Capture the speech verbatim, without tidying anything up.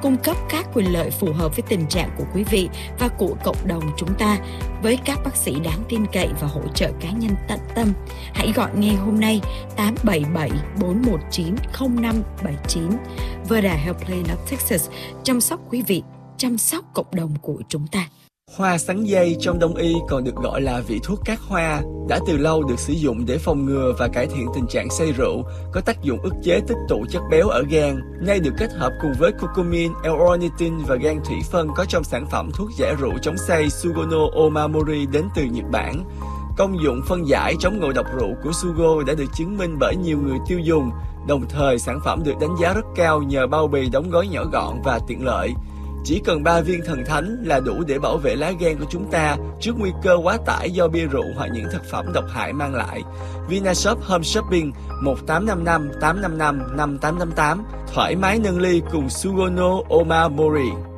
cung cấp các quyền lợi phù hợp với tình trạng của quý vị và của cộng đồng chúng ta với các bác sĩ đáng tin cậy và hỗ trợ cá nhân tận tâm. Hãy gọi ngay hôm nay tám bảy bảy bốn một chín không năm bảy chín. Verda Healthline of Texas chăm sóc quý vị, chăm sóc cộng đồng của chúng ta. Hoa sắn dây trong Đông y còn được gọi là vị thuốc cát hoa, đã từ lâu được sử dụng để phòng ngừa và cải thiện tình trạng say rượu, có tác dụng ức chế tích tụ chất béo ở gan. Nay được kết hợp cùng với curcumin, L-ornithine và gan thủy phân có trong sản phẩm thuốc giải rượu chống say Sugono Omamori đến từ Nhật Bản. Công dụng phân giải chống ngộ độc rượu của Sugo đã được chứng minh bởi nhiều người tiêu dùng, đồng thời sản phẩm được đánh giá rất cao nhờ bao bì đóng gói nhỏ gọn và tiện lợi. Chỉ cần ba viên thần thánh là đủ để bảo vệ lá gan của chúng ta trước nguy cơ quá tải do bia rượu hoặc những thực phẩm độc hại mang lại. Vinashop Home Shopping một tám năm năm tám năm năm năm tám tám tám, thoải mái nâng ly cùng Sugono Omamori.